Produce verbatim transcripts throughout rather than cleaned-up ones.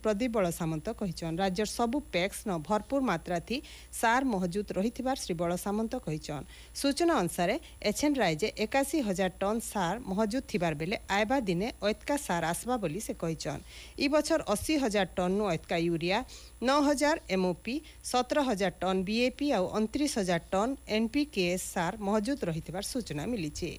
प्रदीप बड़ सामंत कहिछन राज्य सबु पैक्स न भरपूर मात्रा थी सार मौजूद रहिथिबार श्री बड़ सामंत कहिछन सूचना अनुसार एचएन राज्य एकासी हजार टन सार मौजूद थिबार बेले आयबा दिने ऐतका सार आसबा बोली से कहिछन ई बछर अस्सी हजार टन नु ऐतका यूरिया नौ हजार एमओपी सत्रह हजार टन बीएपी और उनतीस हजार टन एनपीकेएस सार मौजूद रहिथिबार सूचना मिली।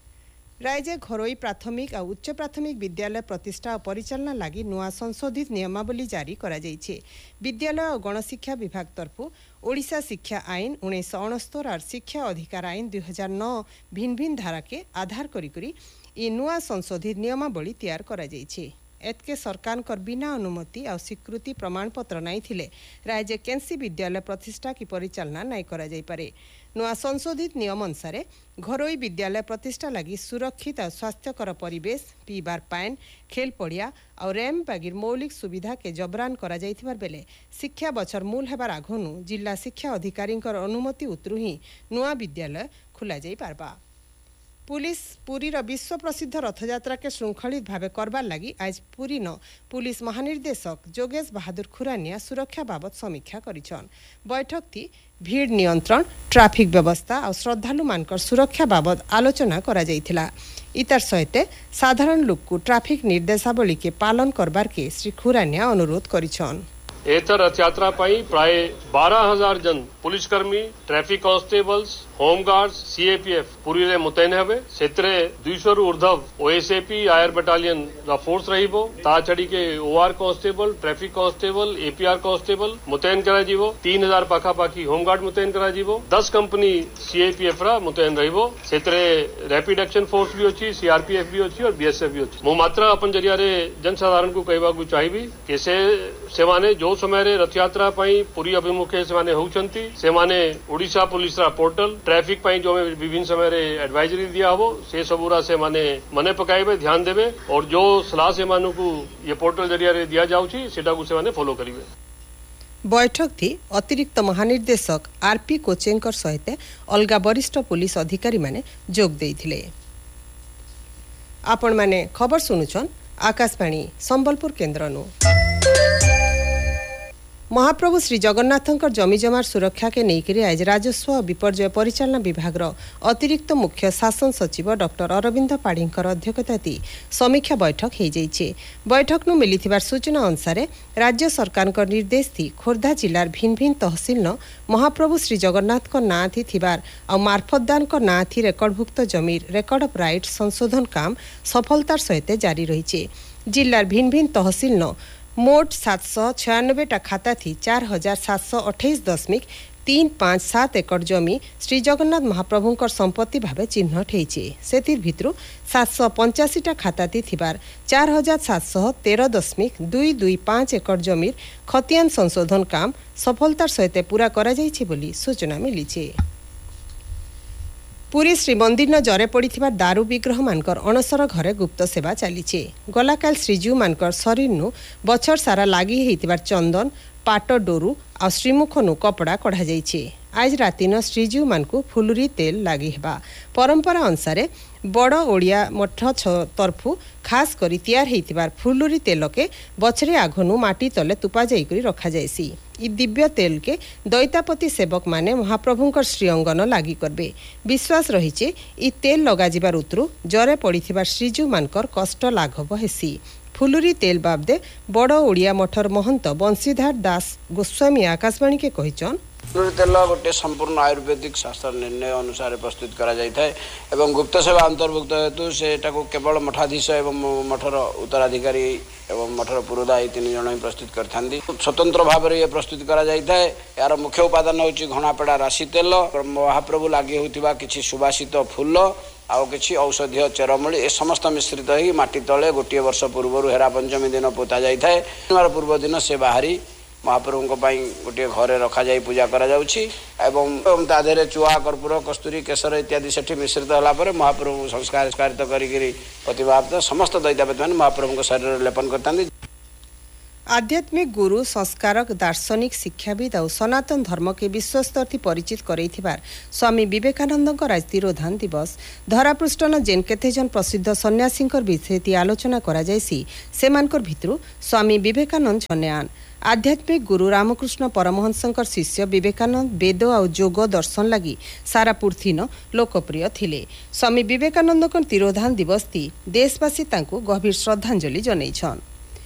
राज्य घरोई प्राथमिक और उच्च प्राथमिक विद्यालय प्रतिष्ठा और परिचालना लगी नुआ संशोधित नियमावली जारी करा जाइछे। विद्यालय और गणशिक्षा विभाग तरफु ओडिशा शिक्षा आईन उन्नीस सौ अणस्तोर और शिक्षा अधिकार आईन दुई हजार नौ भिन्न भिन्न धारा के आधार करी करी ये नुआ संशोधित नियमावली तैयार करा जाइछे। एतके सरकार कर बिना अनुमति और स्वीकृति प्रमाण पत्र नहीं थिले राज्य केंसी विद्यालय प्रतिष्ठा की परिचालना नहीं करा जाई पारे। नुआ संशोधित नियम अनुसार घरोई विद्यालय प्रतिष्ठा लगी सुरक्षित और स्वास्थ्यकर परिवेश पीबार पान खेल पड़िया और रैम्प बागिर मौलिक सुविधा के जबरान करा जाइथिबार बेले शिक्षा बछर मूल हेबार आघनु जिला शिक्षा अधिकारी अनुमति उतरु ही नुआ विद्यालय खुला जाई पारबा। पुलिस पुरीर विश्व प्रसिद्ध रथयात्रा के श्रृंखलित भाव करबार लगी आज पुरी न पुलिस महानिर्देशक जोगेश बहादुर खुरानिया सुरक्षा बाबद समीक्षा करिछन। बैठक थी भीड़ नियंत्रण ट्राफिक व्यवस्था और श्रद्धालु मानकर सुरक्षा बाबद आलोचना करा जाइथिला। इतार सहित साधारण लोक को ट्राफिक निर्देशावली के पालन करबार के श्री खुरानिया अनुरोध करिछन। एतर रथयात्रा पाई प्राय बारह हजार जन पुलिसकर्मी traffic constables home guards CAPF Puri रे मुतैन हेबे सेतरे दुई सौ रु ऊर्धव ओएसएपी आयर बटालियन रा फोर्स रहिबो ता छड़ी के OR constable traffic constable APR constable मुतैन करा जीवो तीन हजार पाखा पाखी होमगार्ड मुतैन करा जीवो दस कंपनी सीएपीएफ रा मुतैन रहिबो सेतरे रैपिड एक्शन फोर्स भी अछि सीआरपीएफ भी अछि और बीएसएफ भी अछि। मो मात्र अपन जरिया रे जनसाधारण को कहबा को चाहिबी कि से सेमाने जो समय रे रथयात्रा पाई पुरी अभिमुखे सेमाने होउछंती सेमाने ओडिशा पुलिस रा पोर्टल ट्रैफिक पाई जो विभिन्न समय रे एडवाइजरी दिया हो से सबूरा से माने मने पकाइबे ध्यान देबे और जो सलाह से मानु को ये पोर्टल जरिया रे दिया जाउची सेटा को से माने फॉलो करिवे। बैठक थी अतिरिक्त महानिर्देशक आरपी कोचेंकर सहित अलगा वरिष्ठ पुलिस अधिकारी माने जोग देइथिले। आपण माने खबर सुनुछन आकाशवाणी संबलपुर केन्द्रनु। महाप्रभु श्री जगन्नाथंकर जमीजमार सुरक्षा के नेइकरी आज राजस्व और विपर्यय परिचालना विभाग अतिरिक्त मुख्य शासन सचिव डॉक्टर अरविंद पाढ़ींकर अध्यक्षता समीक्षा बैठक हो जाइए। बैठक नु मिलिथिबार सूचना अनुसार राज्य सरकार निर्देश थी खोर्धा जिलार भिन्न भिन्न तहसिल न महाप्रभु श्री जगन्नाथ नाँ थी थिबार और मार्फतदान नाँ थी रेकर्डभुक्त जमीर रेकर्ड ऑफ राइट संशोधन काम सफलतार सहित जारी रही। जिलार भिन्न भिन्न तहसिल न मोट सात सौ छियानबे टा खाता थी चार हजार सात सौ अठाईस दशमिक तीन पाँच सात एकड़ जमी श्री जगन्नाथ महाप्रभुंकर संपत्ति भावे चिन्हट होइछे। सेतिर भितरु सात सौ पंचाशी टा खाता थी थिबार चार हजार सात सौ तेरह दशमिक दुई दुई पाँच एकड़ जमीर खतियान संशोधन काम सफलतार सहित पूरा करा जाइछे बोली सूचना मिलीछे। पुरी श्रीमंदिर न जरे पड़िथिबार दारू विग्रह मानकर अणसर घरे गुप्त सेवा चलीछे। गलाकाल श्रीजीव मानकर शरीर नु बछर सारा लागी हेतिबार चंदन पाट डोरू आ श्रीमुख नु कपड़ा कढ़ा जाइछे। आज राति न श्रीजीव मानकु फुलुरी तेल लागि हेबा परंपरा अनुसार बड़ ओडिया मठ तरफु खास करी तैयार हेतिबार फुलुरी तेल के बछरे आघनु माटी तले तुपा जाई करी रखा जायसी। इ दिव्य तेल के दैतापति सेवक माने महाप्रभुंकर श्री अंगन लागि करबे। विश्वास रहिचे इ तेल लगा जिबार उतरु जरे पड़िथिबार श्रीजीव मानकर कष्ट लाघव हेसी। फुलुरी तेल बाबदे बड़ ओडिया मठर महंत बंशीधर दास गोस्वामी आकाशवाणी के कहिचन फुलुरी तेल गोटे संपूर्ण आयुर्वेदिक शास्त्र निर्णय अनुसार प्रस्तुत करा जाय थाए एवं गुप्त सेवा अंतर्भुक्त हेतु सेटा को केवल मठाधीश एवं मठर उत्तराधिकारी एवं मठर पुरोधा तीन जन ही प्रस्तुत करथांती। स्वतंत्र भाव में प्रस्तुत करा जाय थाए। यार मुख्य उपादान होची घणापेड़ा राशि तेल महाप्रभु लागि होतिबा किछि सुवासित फूल आउ किछि औषधीय चेरमूली ए समस्त मिश्रित ही माटी तले गोटे वर्ष पूर्व हेरा पंचमी दिन पोता जाय थाए। पूर्व दिन से बाहरी महाप्रभु गोटे घरे रखा जाई पूजा करा जाउछि एवं ताधे चुआ कर्पूर कस्तूरी केसर इत्यादि सेठी मिश्रित होला पर महाप्रभु संस्कार संस्कारित करी प्रतिभाप्त समस्त दैतापति महाप्रभु शरीर लेपन करता। आध्यात्मिक गुरु संस्कारक दार्शनिक शिक्षाविद और सनातन धर्म के विश्वस्त परिचित करैथिबार स्वामी विवेकानंद आज तिरोधान दिवस धरापृष्ठन जेन केते जन प्रसिद्ध सन्यासी विषय आलोचना करा जायसी सेमानकर भितरु स्वामी विवेकानंद जनेआन आध्यात्मिक गुरु रामकृष्ण परमहंसंकर शिष्य विवेकानंद वेद और जोग दर्शन लगी सारा पृथ्वीन लोकप्रिय थिले। स्वामी विवेकानंद तिरोधान दिवस ती देशवासी तांको गभीर श्रद्धांजलि जनैछन।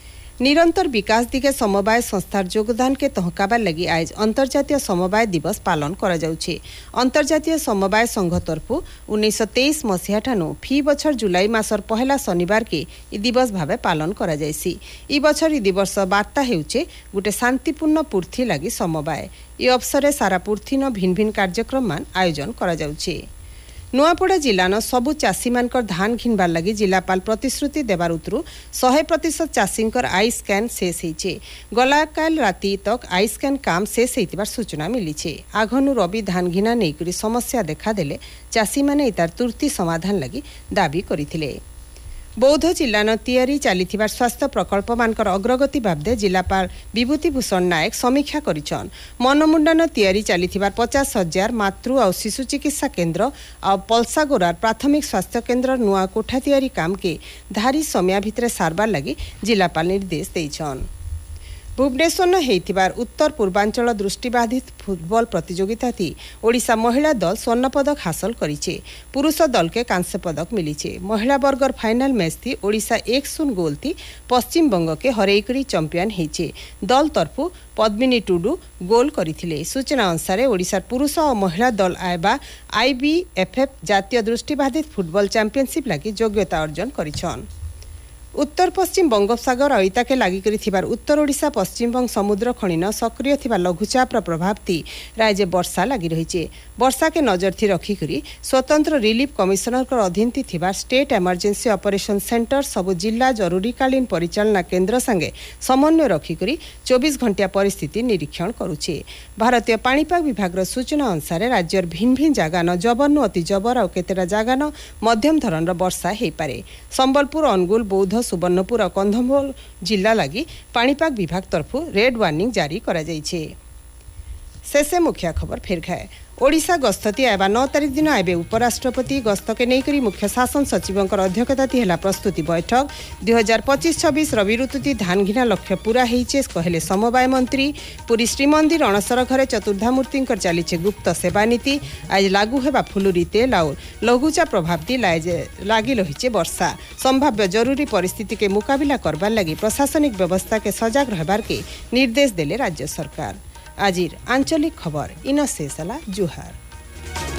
निरंतर विकास दिगे समवाय संस्थार योगदान के तहकाबार लगी आज अंतर्जातीय समवाय दिवस पालन करा जाउछे। अंतर्जातीय समवाय संघ तरफु उन्नीस सौ तेईस मसीहा ठानु फी बछर जुलाई मासर पहला शनिवार के इ दिवस भावे पालन करा जायसी। इ बछर इ दिवस वार्ता हेउछे गुटे शांतिपूर्ण पूर्ति लगी समवाय। इ अवसरे सारा पूर्तिन भिन्न भिन्न कार्यक्रम मान आयोजन करा जाउछे। नुआपड़ा जिलान सबु चाषी मानकर धान घिनबार लगी जिलापाल प्रतिश्रुति देवार उतरु सौ प्रतिशत चाषींकर आई स्कैन शेष होइछे। गला काल राति तक आई स्कैन काम शेष होइतिबार सूचना मिलीछे। आघनु रवि धान घिना नेइकरी समस्या देखा देले चाषी माने इतार तुर्ती समाधान लगी दाबी करिथिले। बौद्ध जिलान तैयारी चलीथिबार स्वास्थ्य प्रकल्प मानकर अग्रगति बाबदे जिलापाल विभूतिभूषण नायक समीक्षा करिछन। मनमुंडन तैयारी चलीथिबार पचास हजार मातृ और शिशु चिकित्सा केन्द्र और पलसागोरार प्राथमिक स्वास्थ्य केन्द्र नुआ कोठा तैयारी काम के धारी समय भितर सारबार लगी जिलापाल निर्देश देइछन। भुवनेश्वर हेइथिबार उत्तर पूर्वांचल दृष्टिबाधित फुटबॉल प्रतियोगिता थी ओडिशा महिला दल स्वर्ण पदक हासिल करिछे। पुरुष दल के कांस्य पदक मिलीछे। महिला वर्गर फाइनल मैच थी ओडिशा एक शून्य गोल थी पश्चिम बंग के हरेकरी चैंपियन हेइछे। दल तरफु पद्मिनी टुडू गोल करिथिले। सूचना अनुसार ओडिशा पुरुष और महिला दल आएबा आईबीएफएफ जातीय दृष्टिबाधित फुटबॉल चैंपियनशिप लगी योग्यता अर्जन करिछन। उत्तर पश्चिम बंगोपसागर और इताके लागि करिथिबार उत्तर ओडिशा पश्चिम बंग समुद्र खणिन सक्रिय थिबा लघुचाप प्रभाव थी राज्य वर्षा लगी रही। वर्षा के नजर थी रखिकरी स्वतंत्र रिलीफ कमिशनर अधीन थिबा स्टेट इमरजेंसी ऑपरेशन सेंटर सबु जिला जरूरीकालीन परिचालना केन्द्र संगे समन्वय रखिकरी चौबीस घंटिया परिस्थिति निरीक्षण करुछे। भारतीय पाणीपाग विभाग सूचना अनुसार राज्यर भिन्न भिन्न जगान जबरनु अति जबर और केतेटा जगान मध्यम धरणर वर्षा हेई पारे। संबलपुर अनुगुल बौद्ध सुवर्णपुर और कंधमाल जिला लगी पाणीपाग विभाग तरफु रेड वार्निंग जारी करा जाइछे। शेषे मुख्य खबर फिर खाए ओडिशा गस्तती आएबा नौ तारीख दिन आए उपराष्ट्रपति गस्त के नहींकरी मुख्य शासन सचिवों अध्यक्षता है प्रस्तुति बैठक दुई हजार पचिश छब्बीस रवि ऋतुति धान घिना लक्ष्य पूरा होइछे कहले समवाय मंत्री। पुरी श्रीमंदिर अणसर घरे चतुर्धामूर्ति चलीचे गुप्त सेवा नीति आज लागू हेबा फुलुरी तेल और लघुचा प्रभाव लगी रही वर्षा संभाव्य जरूरी परिस्थिति के मुकाबला करबार लगी प्रशासनिक व्यवस्था के सजग रहबार के निर्देश देले राज्य सरकार। आजिर आंचलिक खबर इन शेष जुहार।